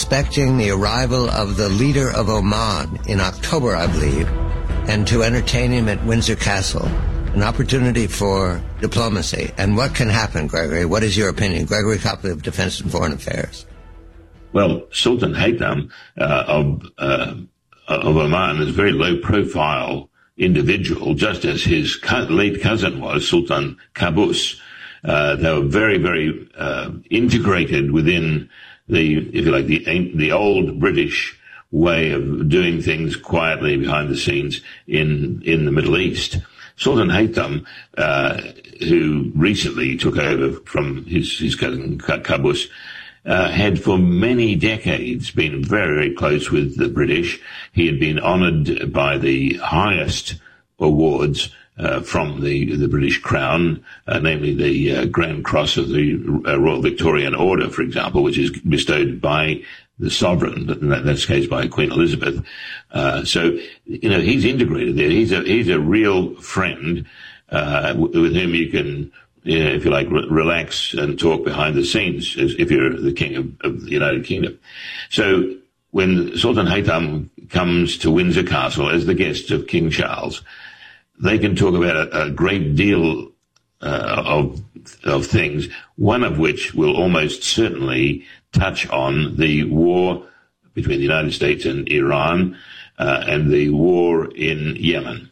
expecting the arrival of the leader of Oman in October, I believe, and to entertain him at Windsor Castle. An opportunity for diplomacy. And what can happen, Gregory? What is your opinion? Gregory Copley of Defense and Foreign Affairs. Well, Sultan Haytham of Oman is a very low-profile individual, just as his late cousin was, Sultan Qaboos. They were very, very integrated within the old British way of doing things quietly behind the scenes in the Middle East. Sultan Haytham, who recently took over from his cousin Qaboos, had for many decades been very, very close with the British. He had been honoured by the highest awards from the British Crown, namely the Grand Cross of the Royal Victorian Order, for example, which is bestowed by the sovereign, in that case by Queen Elizabeth. So, he's integrated there. He's a real friend with whom you can, if you like, relax and talk behind the scenes if you're the king of the United Kingdom. So when Sultan Haytham comes to Windsor Castle as the guest of King Charles, they can talk about a great deal of things, one of which will almost certainly touch on the war between the United States and Iran and the war in Yemen.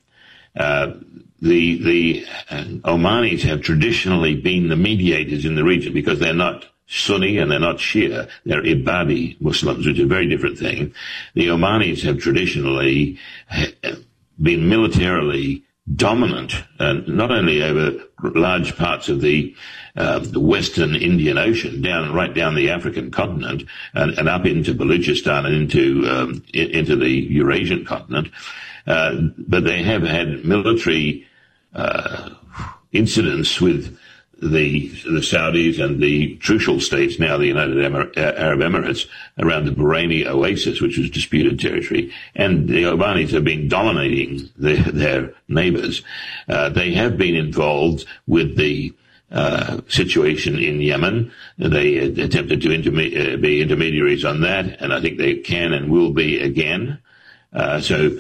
The Omanis have traditionally been the mediators in the region because they're not Sunni and they're not Shia. They're Ibadi Muslims, which is a very different thing. The Omanis have traditionally been militarily dominant, not only over large parts of the Western Indian Ocean, right down the African continent, and up into Baluchistan and into the Eurasian continent, but they have had military incidents with the Saudis and the Trucial states, now the United Arab Emirates, around the Bahraini oasis, which was disputed territory. And the Omanis have been dominating their neighbors. They have been involved with the situation in Yemen. They attempted to be intermediaries on that, and I think they can and will be again. So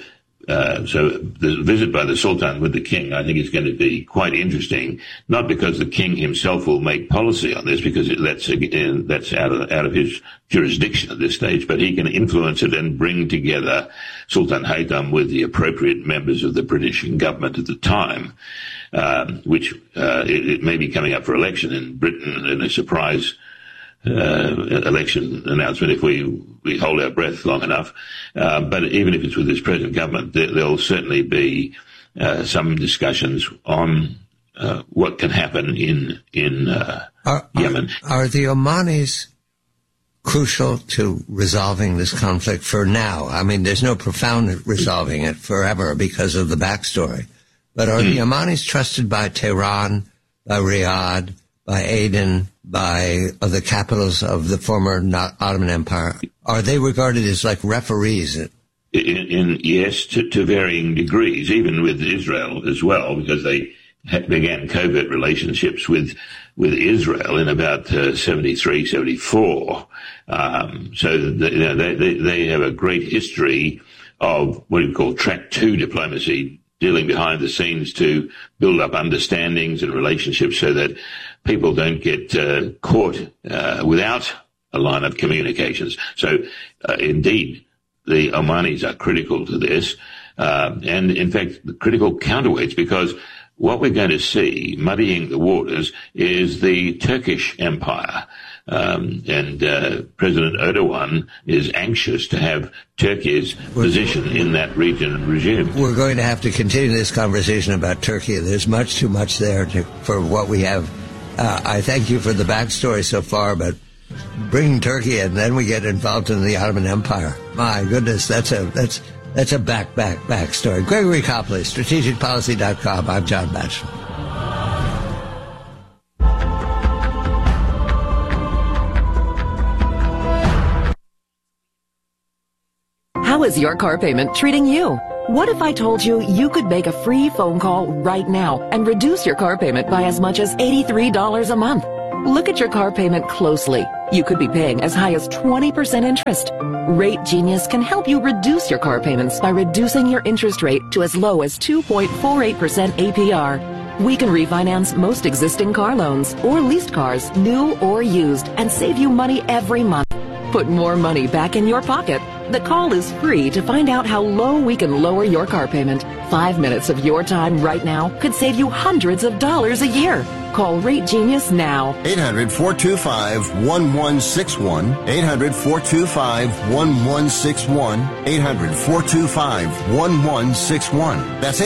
the visit by the Sultan with the King, I think, is going to be quite interesting. Not because the King himself will make policy on this, because that's out of his jurisdiction at this stage, but he can influence it and bring together Sultan Haytham with the appropriate members of the British government at the time, which it may be coming up for election in Britain in a surprise election announcement if we hold our breath long enough. But even if it's with this present government, there'll certainly be some discussions on what can happen in Yemen. Are the Omanis crucial to resolving this conflict for now? I mean, there's no profound resolving it forever because of the backstory. But are the Omanis trusted by Tehran, by Riyadh, by Aden, by the capitals of the former Ottoman Empire? Are they regarded as like referees? Yes, to varying degrees, even with Israel as well, because they began covert relationships with Israel in about 73, 74. So they have a great history of what you call track two diplomacy, dealing behind the scenes to build up understandings and relationships so that people don't get caught without a line of communications. So, indeed, the Omanis are critical to this, and in fact, critical counterweights, because what we're going to see muddying the waters is the Turkish Empire. And President Erdogan is anxious to have Turkey's position in that region resumed. We're going to have to continue this conversation about Turkey. There's much too much there for what we have. I thank you for the backstory so far, but bring Turkey and then we get involved in the Ottoman Empire. My goodness, that's a backstory. Gregory Copley, strategicpolicy.com. I'm John Batchelor. How is your car payment treating you? What if I told you you could make a free phone call right now and reduce your car payment by as much as $83 a month? Look at your car payment closely. You could be paying as high as 20% interest. Rate Genius can help you reduce your car payments by reducing your interest rate to as low as 2.48% APR. We can refinance most existing car loans or leased cars, new or used, and save you money every month. Put more money back in your pocket. The call is free to find out how low we can lower your car payment. 5 minutes of your time right now could save you hundreds of dollars a year. Call Rate Genius now. 800-425-1161. 800-425-1161. 800-425-1161. That's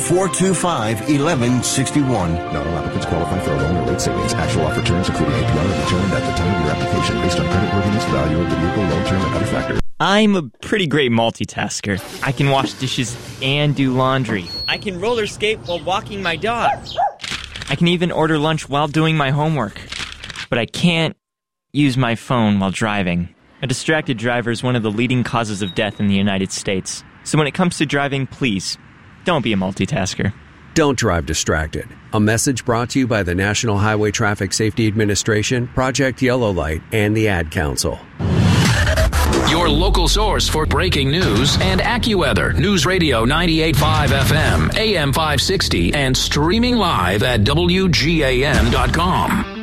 800-425-1161. Not all applicants qualify for a loan or rate savings. Actual offer terms, including APR, are determined at the time of your application based on creditworthiness, value of the vehicle, loan term, and other factors. I'm a pretty great multitasker. I can wash dishes and do laundry. I can roller skate while walking my dog. I can even order lunch while doing my homework. But I can't use my phone while driving. A distracted driver is one of the leading causes of death in the United States. So when it comes to driving, please, don't be a multitasker. Don't drive distracted. A message brought to you by the National Highway Traffic Safety Administration, Project Yellow Light, and the Ad Council. Your local source for breaking news and AccuWeather. News Radio 98.5 FM, AM 560, and streaming live at WGAN.com.